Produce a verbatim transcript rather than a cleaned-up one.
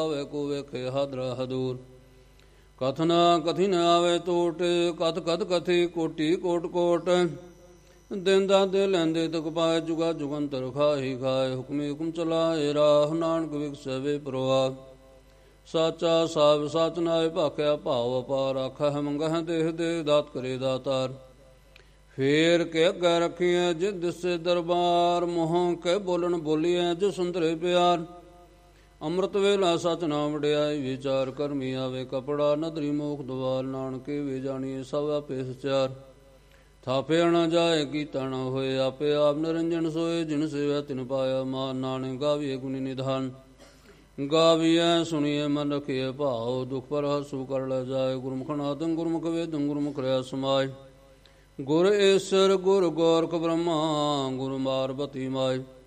ਆਵੇ ਕੋ ਵੇਖੇ ਹਦਰਾ ਹਦੂਰ। ਕਥਨਾ ਕਥੀ ਨ ਆਵੇ ਟੋਟ, ਕਥ ਕਥ ਕਥੀ ਕੋਟੀ ਕੋਟ ਕੋਟ। ਦਿੰਦਾ ਦੇ ਲੈਂਦੇ ਤੁਕ ਪਾਏ, ਜੁਗਾ ਜੁਗੰਤਰ ਖਾਹੀ ਖਾਏ। ਹੁਕਮੀ ਹੁਕਮ ਚਲਾਏ ਰਾਹ, ਨਾਨਕ ਵਿਗਸੈ ਵੇ ਪ੍ਰਵਾਹ। ਸਾਚਾ ਸਾਬ ਸਚ ਨਾਏ, ਭਾਖਿਆ ਭਾਵ ਅਪਾਰ। ਆਖਹਿ ਮੰਗਹਿ ਦੇਹ ਦੇ, ਦਾਤ ਕਰੇ ਦਾਤਾਰ। ਫੇਰ ਕੇ ਅੱਗੇ ਰੱਖੀਐ ਜਿਸ ਦਿਸੇ ਦਰਬਾਰ, ਮੋਹ ਕੇ ਬੋਲਣ ਬੋਲੀਐ ਜੋ ਸੁੰਦਰੇ ਪਿਆਰ। ਅੰਮ੍ਰਿਤ ਵੇਲਾ ਸਚ ਨਾਮ ਵਡਿਆਈ, ਵਿਚਾਰ ਕਰਮੀ ਆਵੇ ਕਪੜਾ। ਨਦਰੀ ਮੋਖ ਦਵਾਰ, ਨਾਨਕੇ ਵੇ ਜਾਣੀਏ ਸਭ ਆਪੇ ਸਚਾਰ। ਥਾਪਿਆ ਨ ਜਾਏ ਕੀਤਾ ਨ ਹੋਏ, ਆਪੇ ਆਪ ਨਿਰੰਜਨ ਸੋਏ। ਜਿਨ ਸੇਵਿਆ ਤਿਨ ਪਾਇਆ ਮਾਨ, ਨਾਨਕ ਗਾਵੀਏ ਗੁਣੀ ਨਿਧਾਨ। ਗਾਵੀਐ ਸੁਣੀਏ ਮਨ ਰਖੀਏ ਭਾਉ, ਦੁਖ ਪਰ ਹਸੂ ਕਰ ਲੈ ਜਾਏ। ਗੁਰਮੁਖ ਨਾਦੰ ਗੁਰਮੁਖ ਵੇਦੰ, ਗੁਰਮੁਖ ਰਿਆ ਸਮਾਏ। ਗੁਰ ਈਸਰ ਗੁਰ ਗੋਰਖ ਬ੍ਰਹਮਾ, ਗੁਰ ਮਾਰਬਤੀ ਮਾਏ।